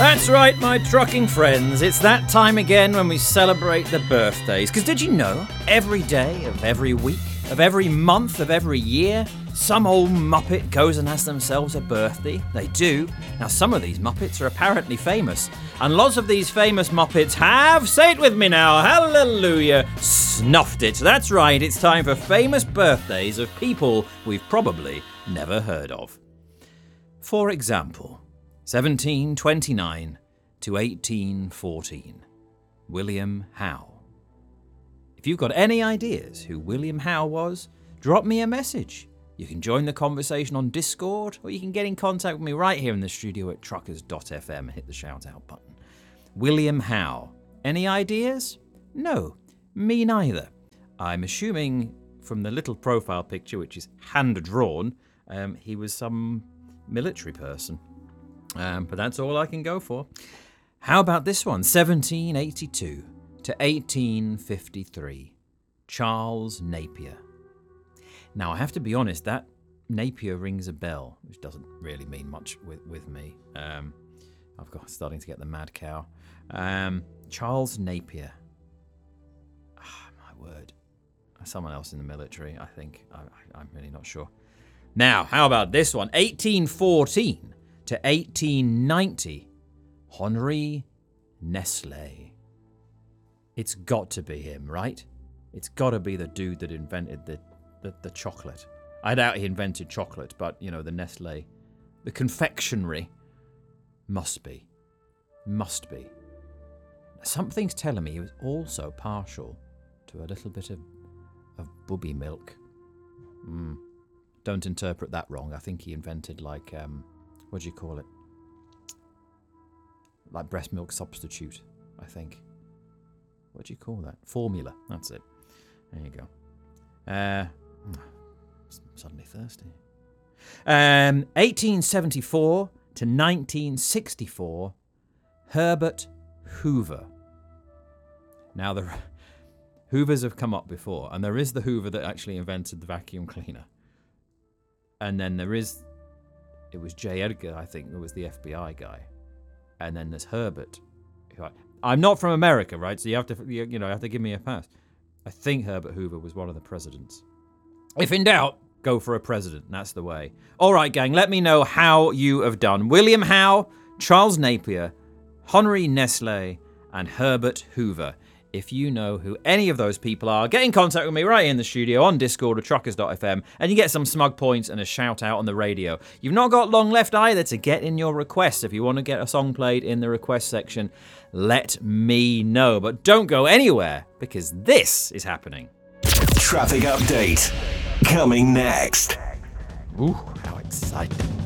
That's right, my trucking friends. It's that time again when we celebrate the birthdays. Because did you know, every day of every week, of every month, of every year, some old Muppet goes and has themselves a birthday? They do. Now, some of these Muppets are apparently famous. And lots of these famous Muppets have, say it with me now, hallelujah, snuffed it. That's right, it's time for famous birthdays of people we've probably never heard of. For example, 1729 to 1814, William Howe. If you've got any ideas who William Howe was, drop me a message. You can join the conversation on Discord, or you can get in contact with me right here in the studio at truckers.fm and hit the shout out button. William Howe. Any ideas? No, me neither. I'm assuming from the little profile picture, which is hand-drawn, he was some military person. But that's all I can go for. How about this one? 1782 to 1853. Charles Napier. Now, I have to be honest, that Napier rings a bell, which doesn't really mean much with me. I've got starting to get the mad cow. Charles Napier. My word. Someone else in the military, I think. I'm really not sure. Now, how about this one? 1814 to 1890. Henri Nestle. It's got to be him, right? It's got to be the dude that invented the chocolate. I doubt he invented chocolate, but, you know, the Nestle, the confectionery, must be. Must be. Something's telling me he was also partial to a little bit of booby milk. Don't interpret that wrong. I think he invented, like, what do you call it? Like breast milk substitute, I think. What do you call that? Formula. That's it. There you go. Suddenly thirsty. 1874 to 1964, Herbert Hoover. Now, the Hoovers have come up before, and there is the Hoover that actually invented the vacuum cleaner. And then it was J. Edgar, I think, who was the FBI guy. And then there's Herbert. I'm not from America, right? So you have to give me a pass. I think Herbert Hoover was one of the presidents. If in doubt, go for a president. That's the way. All right, gang, let me know how you have done. William Howe, Charles Napier, Henri Nestle, and Herbert Hoover. If you know who any of those people are, get in contact with me right in the studio on Discord or truckers.fm, and you get some smug points and a shout out on the radio. You've not got long left either to get in your requests. If you want to get a song played in the request section, let me know. But don't go anywhere, because this is happening. Traffic update coming next. Ooh, how exciting.